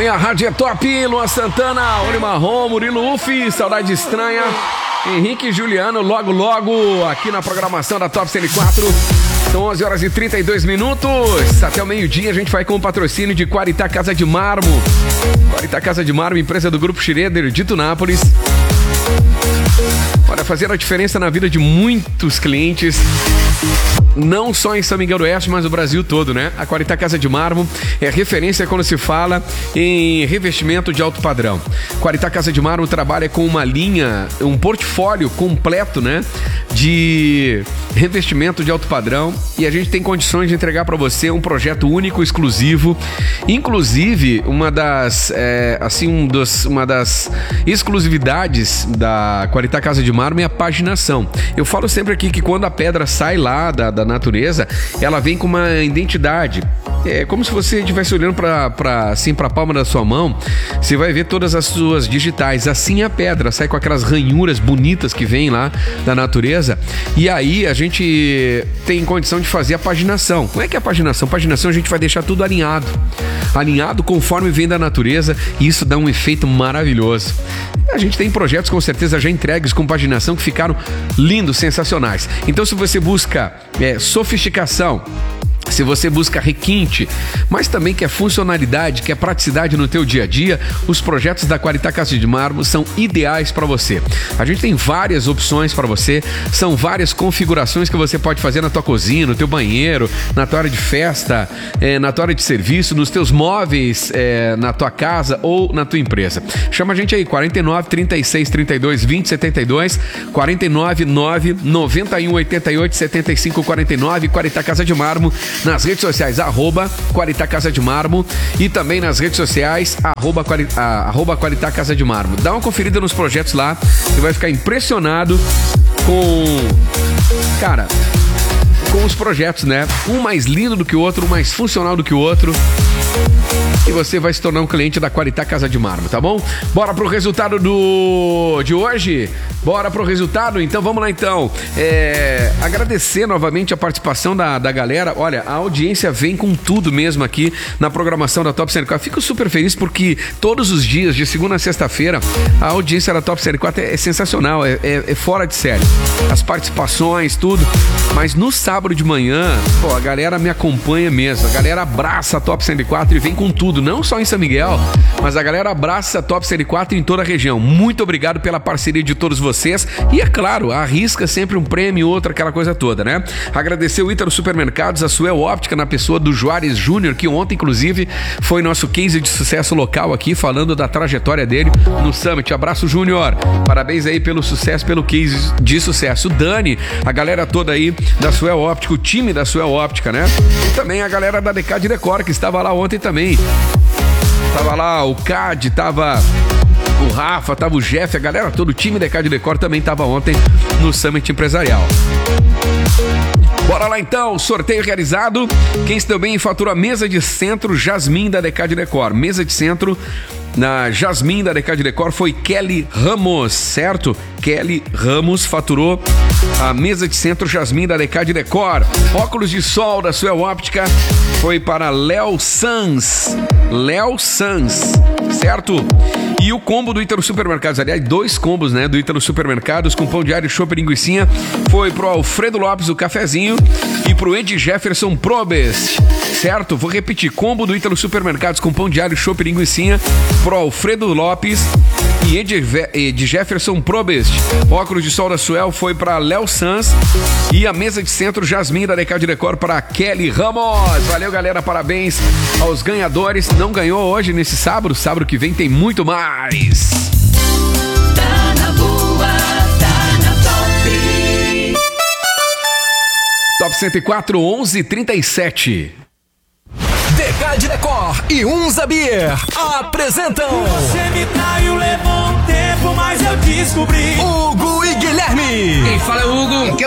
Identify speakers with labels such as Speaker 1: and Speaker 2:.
Speaker 1: Aí a rádio é top, Luan Santana, Oli Marrom, Murilo Ufi, Saudade Estranha, Henrique e Juliano, logo aqui na programação da Top 104. São 11 horas e 32 minutos. Até o meio-dia a gente vai com o patrocínio de Qualitá Casa de Mármore. Qualitá Casa de Mármore, empresa do Grupo Schroeder de Tunápolis. Olha, fazer a diferença na vida de muitos clientes, não só em São Miguel do Oeste, mas no Brasil todo, né? A Qualitá Casa de Mármore é referência quando se fala em revestimento de alto padrão. Qualitá Casa de Mármore trabalha com uma linha, um portfólio completo, né? De revestimento de alto padrão, e a gente tem condições de entregar para você um projeto único, exclusivo. Inclusive, uma das exclusividades da Qualitá Casa de Mármore é a paginação. Eu falo sempre aqui que quando a pedra sai lá da natureza, ela vem com uma identidade. É como se você estivesse olhando para a palma da sua mão, você vai ver todas as suas digitais. Assim a pedra sai com aquelas ranhuras bonitas que vem lá da natureza, e aí a gente tem condição de fazer a paginação. Como é que é a paginação? Paginação a gente vai deixar tudo alinhado conforme vem da natureza, e isso dá um efeito maravilhoso. A gente tem projetos com certeza já entregues com paginação que ficaram lindos, sensacionais. Então, se você busca sofisticação, se você busca requinte, mas também quer funcionalidade, quer praticidade no teu dia a dia, os projetos da Qualitá Casa de Mármore são ideais para você. A gente tem várias opções para você, são várias configurações que você pode fazer na tua cozinha, no teu banheiro, na tua área de festa, na tua área de serviço, nos teus móveis, na tua casa ou na tua empresa. Chama a gente aí, 49 36 32 20 72, 49 9 91 88 75 49, Qualitá Casa de Mármore. Nas redes sociais, @Qualitá Casa de Mármore, e também nas redes sociais, @Qualitá Casa de Mármore. Dá uma conferida nos projetos lá, você vai ficar impressionado com os projetos, né? Um mais lindo do que o outro, um mais funcional do que o outro. E você vai se tornar um cliente da Qualitá Casa de Mármore, tá bom? Bora pro resultado de hoje? Bora pro resultado? Então vamos lá então. Agradecer novamente a participação da galera. Olha, a audiência vem com tudo mesmo aqui na programação da Top 104. Fico super feliz porque todos os dias, de segunda a sexta-feira, a audiência da Top 104 é sensacional, é fora de série. As participações, tudo. Mas no sábado de manhã, a galera me acompanha mesmo. A galera abraça a Top 104 e vem com tudo. Não só em São Miguel, mas a galera abraça a Top 104 em toda a região. Muito obrigado pela parceria de todos vocês. E é claro, arrisca sempre um prêmio, outra, aquela coisa toda, né? Agradecer o Ítalo Supermercados, a Suel Óptica, na pessoa do Juarez Júnior, que ontem, inclusive, foi nosso case de sucesso local aqui, falando da trajetória dele no Summit. Abraço, Júnior. Parabéns aí pelo sucesso, pelo case de sucesso. O Dani, a galera toda aí da Suel Óptica, o time da Suel Óptica, né? E também a galera da Decad Decor, que estava lá ontem também. Tava lá o Cad, tava o Rafa, tava o Jeff, a galera, todo o time da Decad Decor também tava ontem no Summit Empresarial. Bora lá então, sorteio realizado. Quem se deu bem fatura a mesa de centro Jasmim da Decad Decor. Mesa de centro na Jasmim da Decad Decor foi Kelly Ramos, certo? Kelly Ramos faturou a mesa de centro Jasmim da Decad Decor. Óculos de sol da Suel Óptica foi para Léo Sanz, certo? E o combo do Ítalo Supermercados, aliás, 2 combos, né, do Ítalo Supermercados, com pão diário, chopp e linguicinha, foi pro Alfredo Lopes, o cafezinho, e pro Ed Jefferson Probest, certo? Vou repetir, combo do Ítalo Supermercados com pão diário, chopp e linguicinha, pro Alfredo Lopes e Ed Jefferson Probest. Óculos de sol da Suel foi para Léo Sanz, e a mesa de centro Jasmim da Decad Decor para Kelly Ramos. Valeu, galera, parabéns aos ganhadores. Não ganhou hoje nesse sábado que vem tem muito mais.
Speaker 2: Tá na boa, tá na top.
Speaker 1: Top 104, 11h37.
Speaker 3: Decad Decor e Unza Beer apresentam.
Speaker 4: Você me traiu, levou um tempo, mas eu descobri.
Speaker 3: Hugo e Guilherme.
Speaker 5: Quem fala é o Hugo.